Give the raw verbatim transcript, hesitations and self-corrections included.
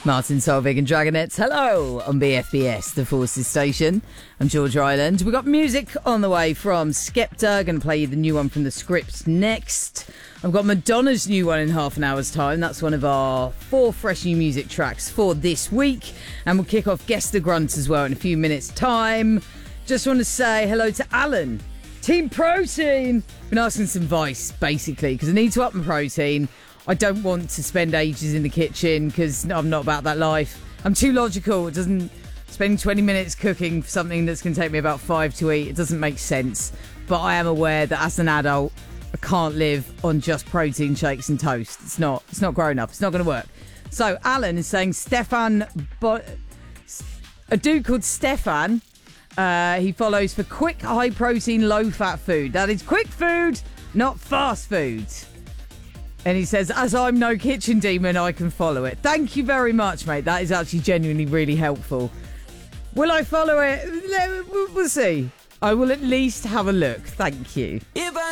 Martin Solveig and Dragonettes. Hello on B F B S, the Forces Station. I'm George Island. We've got music on the way from Skepta. Going to play you the new one from The Script next. I've got Madonna's new one in half an hour's time. That's one of our four fresh new music tracks for this week. And we'll kick off Guess the Grunt as well in a few minutes' time. Just want to say hello to Alan. Team Protein. Been asking some advice, basically, because I need to up my protein. I don't want to spend ages in the kitchen because I'm not about that life. I'm too logical. It doesn't... Spending twenty minutes cooking for something that's going to take me about five to eat, it doesn't make sense. But I am aware that as an adult, I can't live on just protein shakes and toast. It's not It's not grown up. It's not going to work. So Alan is saying Stefan... Bo- a dude called Stefan, uh, he follows for quick, high-protein, low-fat food. That is quick food, not fast food. And he says, as I'm no kitchen demon, I can follow it. Thank you very much, mate. That is actually genuinely really helpful. Will I follow it? We'll see. I will at least have a look. Thank you.